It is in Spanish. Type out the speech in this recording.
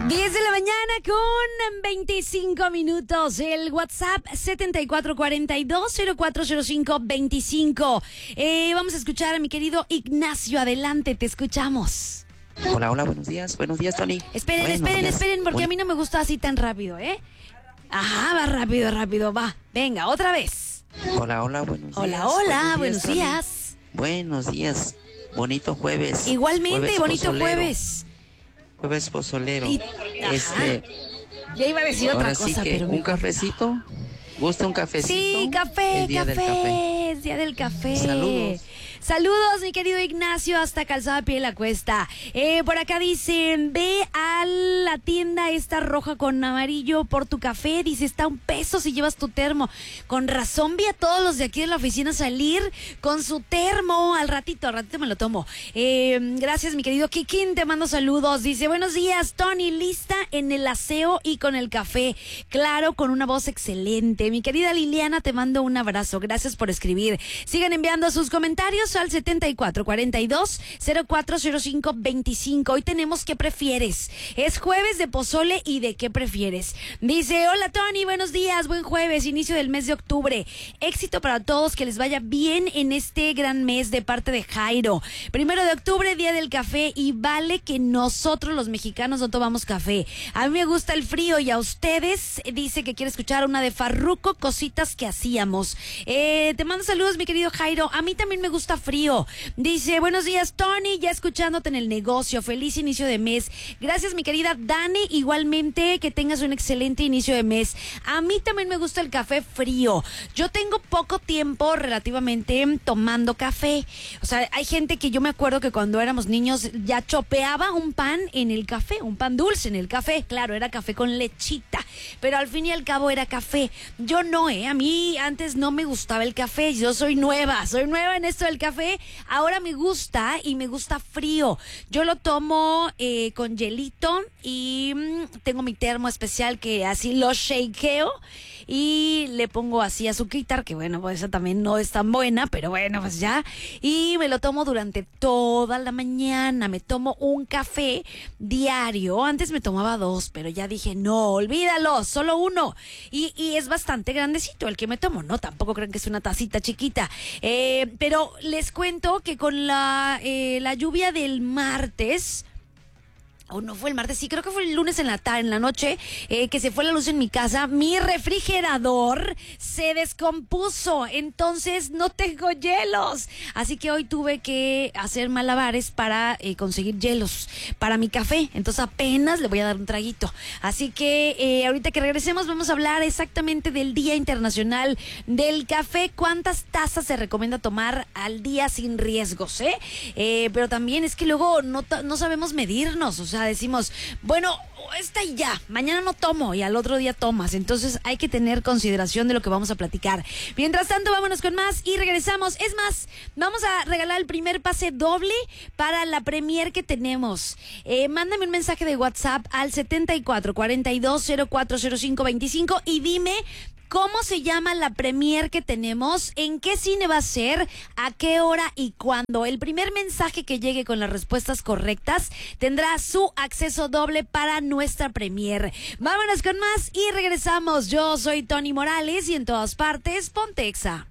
10 de la mañana con 25 minutos. El WhatsApp 7442040525. Vamos a escuchar a mi querido Ignacio. Adelante, te escuchamos. Hola, buenos días. Buenos días, Tony. Esperen, porque a mí no me gusta así tan rápido, ¿eh? Ajá, va rápido, va. Venga, otra vez. Hola, buenos días. Hola, buenos días. Buenos días. Bonito jueves. Igualmente, jueves bonito pozolero. Jueves Pozolero. Ya iba a decir otra ahora cosa, sí que pero un cafecito. ¿Gusta un cafecito? Sí, café, El día del café. es día del café. Saludos, mi querido Ignacio, hasta Calzada Pie de la Cuesta. Por acá dicen, ve a la tienda esta roja con amarillo por tu café. Dice, está $1 si llevas tu termo. Con razón vi a todos los de aquí de la oficina salir con su termo. Al ratito me lo tomo. Gracias, mi querido Kikín, te mando saludos. Dice, buenos días, Tony, lista en el aseo y con el café. Claro, con una voz excelente. Mi querida Liliana, te mando un abrazo. Gracias por escribir. Sigan enviando sus comentarios al 7442040525. Hoy tenemos ¿qué prefieres? Es jueves de pozole y ¿de qué prefieres? Dice, hola Tony, buenos días, buen jueves, inicio del mes de octubre. Éxito para todos, que les vaya bien en este gran mes de parte de Jairo. 1 de octubre, día del café, y vale que nosotros los mexicanos no tomamos café. A mí me gusta el frío y a ustedes. Dice que quiere escuchar una de Farruko, cositas que hacíamos. Te mando saludos, mi querido Jairo. A mí también me gusta frío. Dice, buenos días, Tony, ya escuchándote en el negocio. Feliz inicio de mes. Gracias, mi querida Dani. Igualmente, que tengas un excelente inicio de mes. A mí también me gusta el café frío. Yo tengo poco tiempo relativamente tomando café. O sea, hay gente que yo me acuerdo que cuando éramos niños ya chopeaba un pan en el café, un pan dulce en el café. Claro, era café con lechita, pero al fin y al cabo era café. Yo no, a mí antes no me gustaba el café. Yo soy nueva en esto del café. Ahora me gusta y me gusta frío. Yo lo tomo con hielito y tengo mi termo especial que así lo shakeo y le pongo así azuquitar, que bueno, pues esa también no es tan buena, pero bueno, pues ya. Y me lo tomo durante toda la mañana. Me tomo un café diario. Antes me tomaba 2, pero ya dije, no, olvídalo, solo uno. Y es bastante grandecito el que me tomo, ¿no? Tampoco creen que es una tacita chiquita. Pero les cuento que con la lluvia del martes... ¿O no fue el martes? Sí, creo que fue el lunes en la noche, que se fue la luz en mi casa. Mi refrigerador se descompuso, entonces no tengo hielos. Así que hoy tuve que hacer malabares para conseguir hielos para mi café. Entonces apenas le voy a dar un traguito. Así que ahorita que regresemos vamos a hablar exactamente del Día Internacional del Café. ¿Cuántas tazas se recomienda tomar al día sin riesgos? Pero también es que luego no sabemos medirnos, o sea, decimos, bueno, esta y ya, mañana no tomo y al otro día tomas, entonces hay que tener consideración de lo que vamos a platicar. Mientras tanto, vámonos con más y regresamos. Es más, vamos a regalar el primer pase doble para la premier que tenemos. Mándame un mensaje de WhatsApp al 7442040525 y dime ¿cómo se llama la premier que tenemos? ¿En qué cine va a ser? ¿A qué hora y cuándo? El primer mensaje que llegue con las respuestas correctas tendrá su acceso doble para nuestra premier. Vámonos con más y regresamos. Yo soy Tony Morales y en todas partes, Ponte Exa.